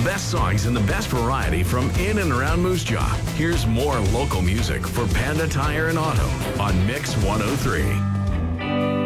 best songs and the best variety from in and around Moose Jaw. Here's more local music for Panda Tire and Auto on Mix 103.